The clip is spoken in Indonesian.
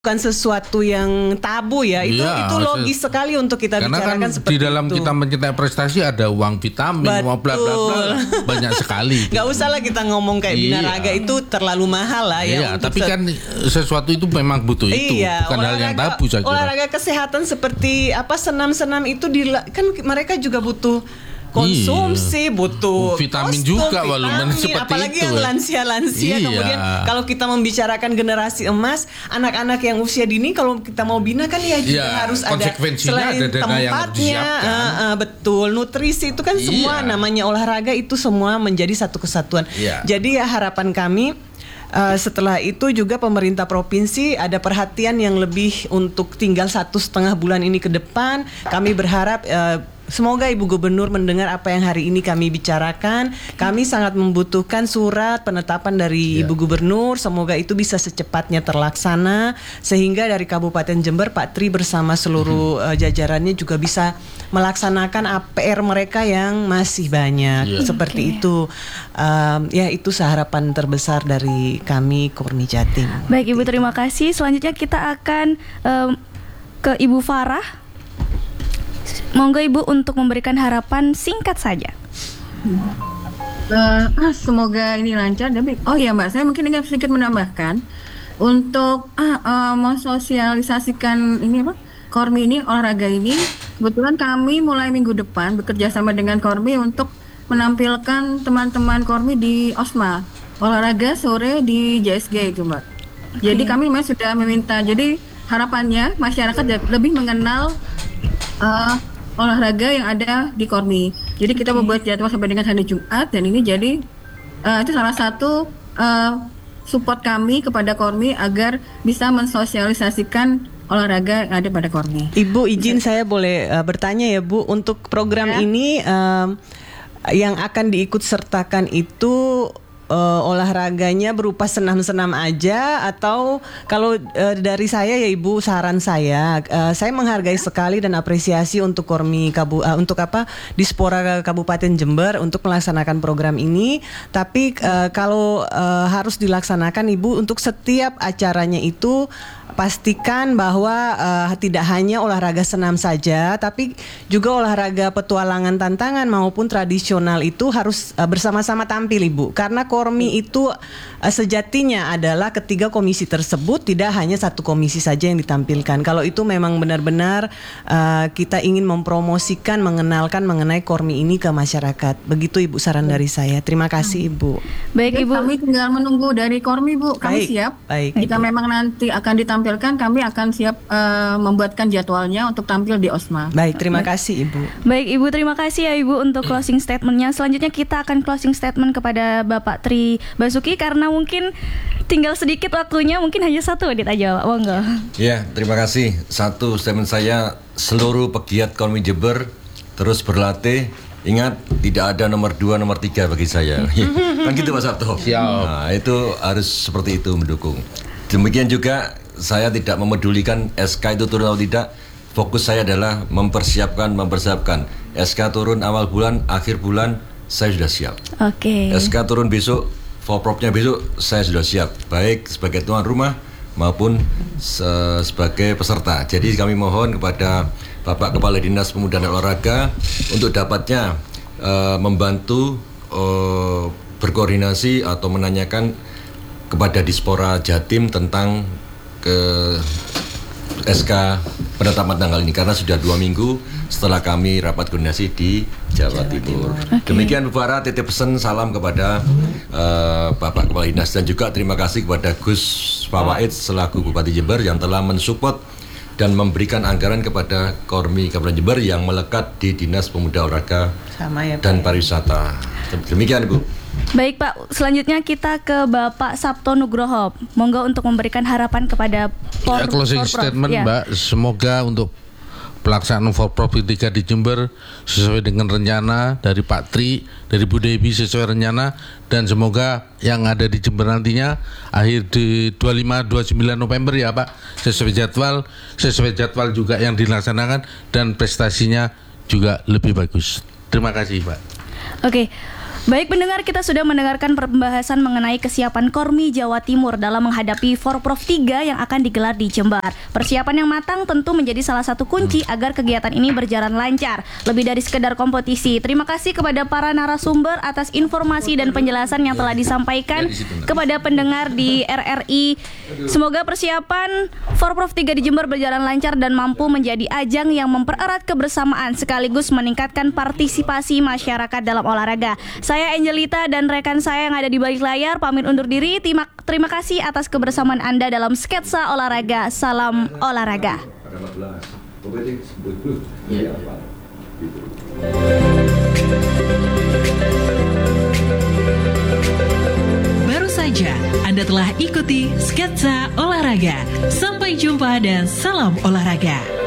bukan sesuatu yang tabu ya. Itu logis sekali untuk kita karena bicarakan kan seperti di dalam itu. kita mencintai prestasi ada uang vitamin, uang bla bla bla, banyak sekali. Gak usah lah kita ngomong kayak binaraga itu terlalu mahal lah ya. Iya, tapi kan sesuatu itu memang butuh itu, bukan hal yang tabu saya kira. Olahraga kesehatan seperti senam-senam itu kan mereka juga butuh konsumsi, butuh vitamin juga walaupun seperti apalagi itu. Yang lansia-lansia. Kemudian kalau kita membicarakan generasi emas, anak-anak yang usia dini kalau kita mau bina kan juga harus ada selain ada tempatnya, betul, nutrisi itu kan semua namanya olahraga itu semua menjadi satu kesatuan. Jadi harapan kami setelah itu juga pemerintah provinsi ada perhatian yang lebih untuk tinggal 1,5 bulan ini ke depan. Kami berharap semoga Ibu Gubernur mendengar apa yang hari ini kami bicarakan. Kami sangat membutuhkan surat penetapan dari Ibu Gubernur. Semoga itu bisa secepatnya terlaksana sehingga dari Kabupaten Jember Pak Tri bersama seluruh jajarannya juga bisa melaksanakan APR mereka yang masih banyak. Seperti itu. Itu harapan terbesar dari kami Kormi Jatim. Baik Ibu, terima kasih. Selanjutnya kita akan ke Ibu Farah. Monggo Ibu untuk memberikan harapan singkat saja. Semoga ini lancar. Oh ya Mbak, saya mungkin ingin sedikit menambahkan untuk mensosialisasikan ini Kormi ini, olahraga ini. Kebetulan kami mulai minggu depan bekerja sama dengan Kormi untuk menampilkan teman-teman Kormi di OSMA olahraga sore di JSG itu Mbak. Jadi kami memang sudah meminta. Jadi harapannya masyarakat lebih mengenal olahraga yang ada di Kormi. Jadi kita membuat jadwal sampai dengan hari Jumat dan ini jadi itu salah satu support kami kepada Kormi agar bisa mensosialisasikan olahraga yang ada pada Kormi. Ibu izin saya boleh bertanya ya Bu, untuk program ini yang akan diikut sertakan itu olahraganya berupa senam-senam aja atau kalau dari saya ya Ibu, saran saya menghargai sekali dan apresiasi untuk Kormi Dispora Kabupaten Jember untuk melaksanakan program ini, tapi kalau harus dilaksanakan Ibu untuk setiap acaranya itu pastikan bahwa tidak hanya olahraga senam saja, tapi juga olahraga petualangan tantangan maupun tradisional itu harus bersama-sama tampil Ibu. Karena Kormi itu sejatinya adalah ketiga komisi tersebut, tidak hanya satu komisi saja yang ditampilkan. Kalau itu memang benar-benar kita ingin mempromosikan, mengenalkan mengenai Kormi ini ke masyarakat. Begitu Ibu saran dari saya. Terima kasih Ibu. Baik Ibu. Kami tinggal menunggu dari Kormi Bu. Kami siap. Baik. Jika memang nanti akan ditampilkan, kami akan siap membuatkan jadwalnya untuk tampil di OSMA. Baik, terima kasih Ibu. Baik Ibu, terima kasih ya Ibu untuk closing statementnya. Selanjutnya kita akan closing statement kepada Bapak Tri Basuki karena mungkin tinggal sedikit waktunya, mungkin hanya 1 menit aja Pak. Monggo. Ya, terima kasih. Satu statement saya, seluruh pegiat Kormi Jember terus berlatih. Ingat, tidak ada nomor 2, nomor 3 bagi saya. Kan gitu Pak Sabto. Nah, itu harus seperti itu mendukung. Demikian juga saya tidak memedulikan SK itu turun atau tidak. Fokus saya adalah mempersiapkan. SK turun awal bulan, akhir bulan, saya sudah siap. SK turun besok, Forpropnya besok, saya sudah siap. Baik sebagai tuan rumah maupun sebagai peserta. Jadi kami mohon kepada Bapak Kepala Dinas Pemuda dan Olahraga untuk dapatnya membantu berkoordinasi atau menanyakan kepada Dispora Jatim tentang ke SK penetapan tanggal ini karena sudah 2 minggu setelah kami rapat koordinasi di Jawa Timur. Demikian Bu Farah, titip pesan salam kepada Bapak Kepala Dinas dan juga terima kasih kepada Gus Fawaid selaku Bupati Jember yang telah mensupport dan memberikan anggaran kepada Kormi Kabupaten Jember yang melekat di Dinas Pemuda Olahraga dan Pariwisata. Demikian Ibu. Baik Pak, selanjutnya kita ke Bapak Sabto Nugroho. Monggo untuk memberikan harapan kepada closing statement Mbak. Semoga untuk pelaksanaan Forprov 3 di Jember sesuai dengan rencana dari Pak Tri, dari Bu Devi sesuai rencana, dan semoga yang ada di Jember nantinya akhir di 25-29 November ya Pak, sesuai jadwal juga yang dilaksanakan dan prestasinya juga lebih bagus. Terima kasih Pak. Oke. Baik pendengar, kita sudah mendengarkan pembahasan mengenai kesiapan Kormi Jawa Timur dalam menghadapi Forprov 3 yang akan digelar di Jember. Persiapan yang matang tentu menjadi salah satu kunci agar kegiatan ini berjalan lancar, lebih dari sekedar kompetisi. Terima kasih kepada para narasumber atas informasi dan penjelasan yang telah disampaikan kepada pendengar di RRI. Semoga persiapan Forprov 3 di Jember berjalan lancar dan mampu menjadi ajang yang mempererat kebersamaan sekaligus meningkatkan partisipasi masyarakat dalam olahraga. Saya Angelita dan rekan saya yang ada di balik layar pamit undur diri. Terima kasih atas kebersamaan Anda dalam Sketsa Olahraga. Salam olahraga. Baru saja Anda telah ikuti Sketsa Olahraga. Sampai jumpa dan salam olahraga.